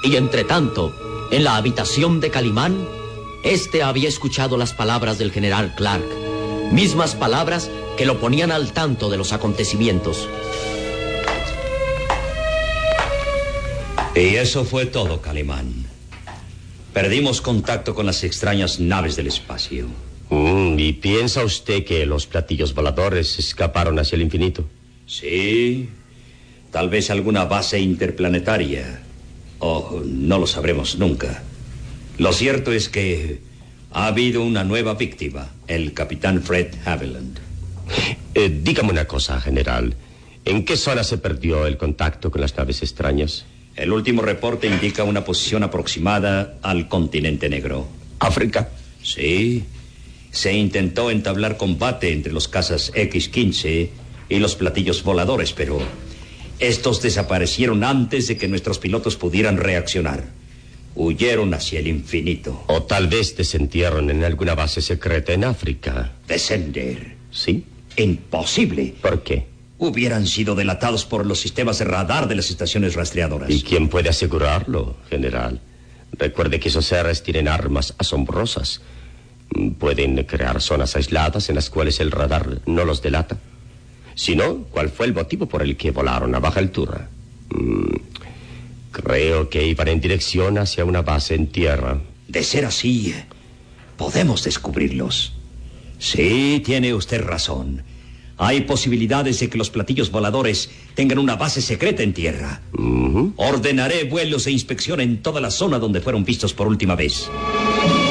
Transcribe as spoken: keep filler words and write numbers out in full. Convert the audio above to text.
Y entre tanto, en la habitación de Calimán, este había escuchado las palabras del general Clark, mismas palabras que lo ponían al tanto de los acontecimientos. Y eso fue todo, Calimán. Perdimos contacto con las extrañas naves del espacio. Mm, ¿Y piensa usted que los platillos voladores escaparon hacia el infinito? Sí, tal vez alguna base interplanetaria. O no lo sabremos nunca. Lo cierto es que ha habido una nueva víctima, el capitán Fred Haviland. Eh, dígame una cosa, general. ¿En qué zona se perdió el contacto con las naves extrañas? El último reporte indica una posición aproximada al continente negro. ¿África? Sí. Se intentó entablar combate entre los cazas equis quince y los platillos voladores, pero estos desaparecieron antes de que nuestros pilotos pudieran reaccionar. Huyeron hacia el infinito. O tal vez descendieron en alguna base secreta en África. ¿Descender? ¿Sí? Imposible. ¿Por qué? Hubieran sido delatados por los sistemas de radar de las estaciones rastreadoras. ¿Y quién puede asegurarlo, general? Recuerde que esos seres tienen armas asombrosas. Pueden crear zonas aisladas en las cuales el radar no los delata. Si no, ¿cuál fue el motivo por el que volaron a baja altura? Mm, creo que iban en dirección hacia una base en tierra. De ser así, podemos descubrirlos. Sí, tiene usted razón. Hay posibilidades de que los platillos voladores tengan una base secreta en tierra. Uh-huh. Ordenaré vuelos e inspección en toda la zona donde fueron vistos por última vez.